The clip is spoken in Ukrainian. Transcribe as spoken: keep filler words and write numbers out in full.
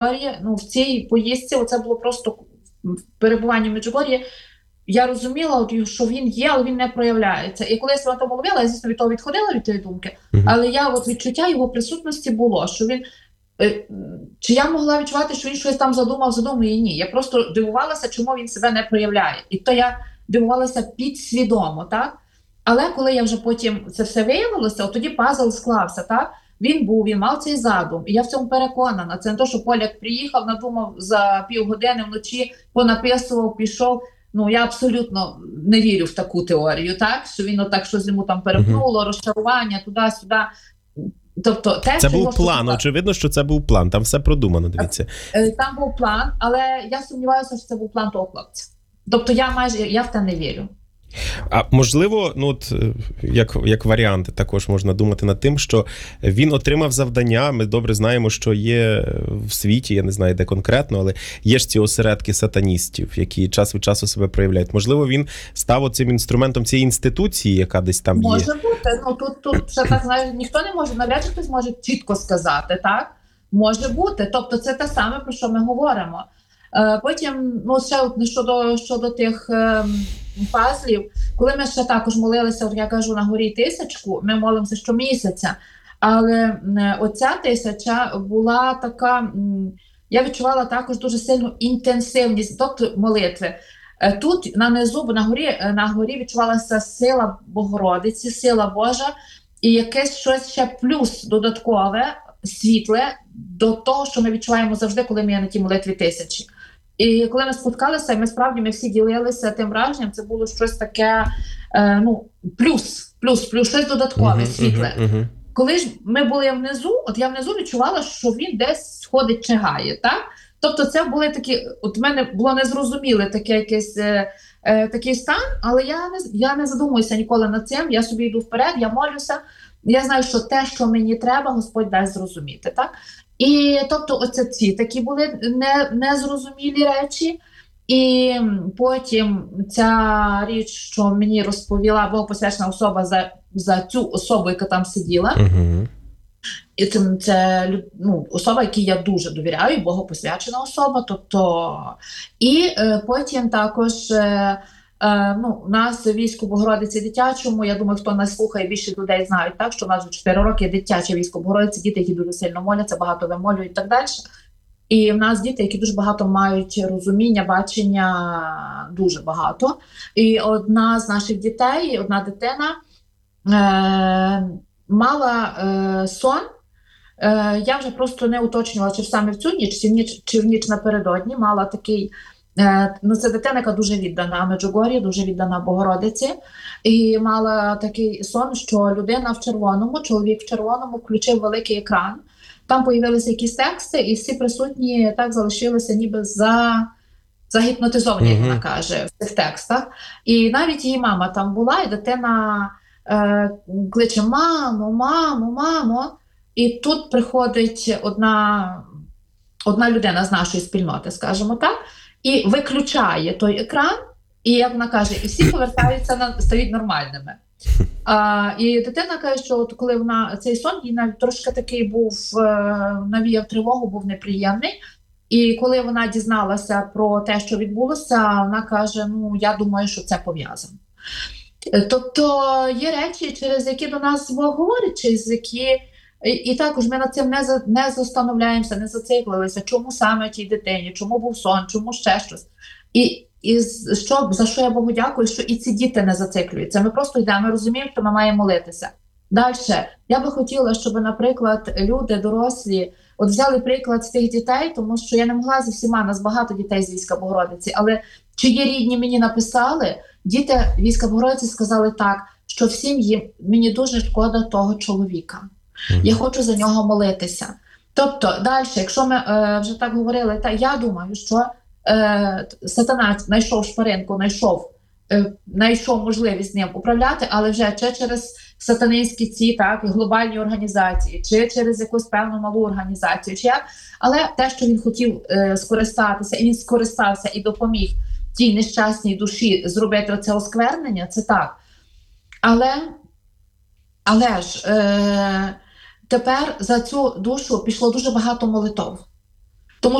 ну, в цій поїздці, оце було просто перебування в Меджугор'ї, я розуміла, що він є, але він не проявляється. І коли я себе тому ловила, я, звісно, від того відходила, від тієї думки, Мгм. але я, от відчуття його присутності було, що він, е, чи я могла відчувати, що він щось там задумав, задумує? Ні. Я просто дивувалася, чому він себе не проявляє. І то я дивувалася підсвідомо, так? Але коли я вже потім це все виявилося, от тоді пазл склався, так? Він був, він мав цей задум, і я в цьому переконана. Це не те, що поляк приїхав, надумав за півгодини вночі, понаписував, пішов. Ну, я абсолютно не вірю в таку теорію, так? Що він отак щось йому там перепнуло, розчарування, туди-сюди. Тобто, те, Це що був його план, штовхало. очевидно, що це був план, там все продумано, дивіться. Е, Там був план, але я сумніваюся, що це був план того хлопця. Тобто я майже, я в те не вірю. А можливо, ну от як, як варіант, також можна думати над тим, що він отримав завдання. Ми добре знаємо, що є в світі, я не знаю, де конкретно, але є ж ці осередки сатаністів, які час від часу себе проявляють. Можливо, він став оцим інструментом цієї інституції, яка десь там Може є. бути. Ну тут, тут ще так, знаєш, ніхто не може, навряд чи хтось може чітко сказати, так? Може бути. Тобто це те саме, про що ми говоримо. Е, потім, ну, ще от щодо, щодо тих е, пазлів, коли ми ще також молилися, от я кажу, на горі тисячку, ми молимося щомісяця, але е, оця тисяча була така, м, я відчувала також дуже сильну інтенсивність, тобто молитви. Е, Тут на низу, на горі, е, на горі відчувалася сила Богородиці, сила Божа, і якесь щось ще плюс додаткове, світле, до того, що ми відчуваємо завжди, коли ми є на тій молитві тисячі. І коли ми спускалися, ми справді ми всі ділилися тим враженням, це було щось таке, е, ну, плюс, плюс, плюс, щось додаткове, Мгм, світле. мгм, мгм. Коли ж ми були внизу, от я внизу відчувала, що він десь ходить, чигає, так? Тобто це були такі, от в мене було незрозуміле таке якесь, е, е, такий стан, але я не, я не задумуюся ніколи над цим, я собі йду вперед, я молюся, я знаю, що те, що мені треба, Господь дасть зрозуміти, так? І тобто оце ці такі були не, незрозумілі речі, і потім ця річ, що мені розповіла богопосвячена особа за, за цю особу, яка там сиділа, Мгм. і це, це ну, особа, якій я дуже довіряю, богопосвячена особа. Тобто, і е, потім також е, е, ну, у нас військо Богородиці дитячому, я думаю, хто нас слухає, більше людей знають, так, що у нас вже чотири роки дитяче військо Богородиці, діти, які дуже сильно моляться, багато вимолюють і так далі. І в нас діти, які дуже багато мають розуміння, бачення, дуже багато. І одна з наших дітей, одна дитина, е, мала е, сон. Е, я вже просто не уточнювала, чи саме в цю ніч, чи в ніч, чи в ніч напередодні, мала такий, е, ну це дитина, яка дуже віддана Меджугор'ї, дуже віддана Богородиці, і мала такий сон, що людина в червоному, чоловік в червоному включив великий екран, там появилися якісь тексти, і всі присутні так залишилися ніби за... загіпнотизовані, як вона каже, в цих текстах. І навіть її мама там була, і дитина е, кличе «мамо, мамо, мамо». І тут приходить одна, одна людина з нашої спільноти, скажімо так, і виключає той екран, і, як вона каже, і всі повертаються, на, стають нормальними. А, і дитина каже, що от коли вона, цей сон, їй навіть трошки такий був, е, навіяв тривогу, був неприємний. І коли вона дізналася про те, що відбулося, вона каже, ну, я думаю, що це пов'язано. Тобто є речі, через які до нас Бог говорить, через які... І, і також ми над цим не, за, не застановляємося, не зациклилися, чому саме тій дитині, чому був сон, чому ще щось. І, і що, за що я Богу дякую, що і ці діти не зациклюються. Ми просто йдемо, ми розуміємо, що ми маємо молитися. Далі. Я би хотіла, щоб, наприклад, люди дорослі от взяли приклад з тих дітей, тому що я не могла зі всіма, нас багато дітей з війська Богородиці, але чиї рідні мені написали, діти війська Богородиці сказали так, що всім їм, мені дуже шкода того чоловіка. Я хочу за нього молитися. Тобто, далі, якщо ми е, вже так говорили, та я думаю, що е, сатана знайшов шпаринку, знайшов, е, знайшов можливість з ним управляти, але вже чи через сатанинські ці так, глобальні організації, чи через якусь певну малу організацію, чи як. Але те, що він хотів е, скористатися, і він скористався і допоміг тій нещасній душі зробити це осквернення, це так. Але, але ж... Е, Тепер за цю душу пішло дуже багато молитов.